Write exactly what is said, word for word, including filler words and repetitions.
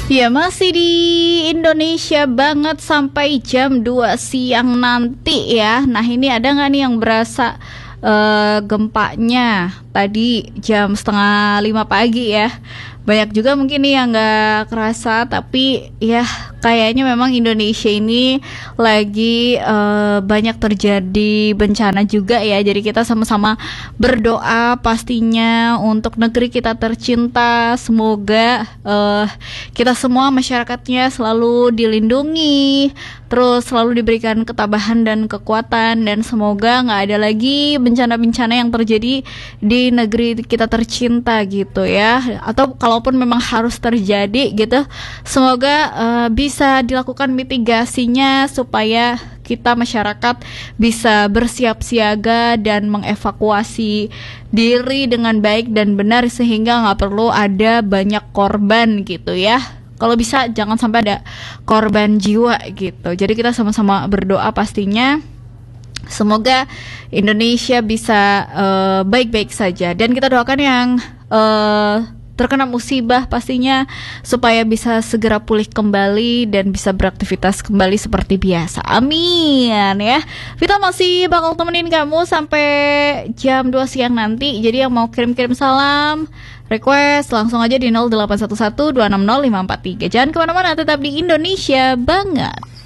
Ya, masih di Indonesia banget sampai jam dua siang nanti ya. Nah, ini ada nggak nih yang berasa uh, gempanya tadi jam setengah lima pagi ya. Banyak juga mungkin nih yang nggak kerasa, tapi ya kayaknya memang Indonesia ini lagi uh, banyak terjadi bencana juga ya. Jadi kita sama-sama berdoa pastinya untuk negeri kita tercinta. Semoga uh, kita semua masyarakatnya selalu dilindungi, terus selalu diberikan ketabahan dan kekuatan, dan semoga nggak ada lagi bencana-bencana yang terjadi di negeri kita tercinta gitu ya. Atau kalaupun memang harus terjadi gitu, semoga uh, bisa dilakukan mitigasinya supaya kita masyarakat bisa bersiap siaga dan mengevakuasi diri dengan baik dan benar sehingga nggak perlu ada banyak korban gitu ya. Kalau bisa jangan sampai ada korban jiwa gitu. Jadi kita sama-sama berdoa pastinya semoga Indonesia bisa uh, baik-baik saja, dan kita doakan yang uh, terkena musibah pastinya supaya bisa segera pulih kembali dan bisa beraktivitas kembali seperti biasa. Amin ya. Vita masih bakal temenin kamu sampai jam dua siang nanti. Jadi yang mau kirim-kirim salam, request, langsung aja di nol delapan satu satu dua enam nol lima empat tiga. Jangan kemana-mana, tetap di Indonesia banget.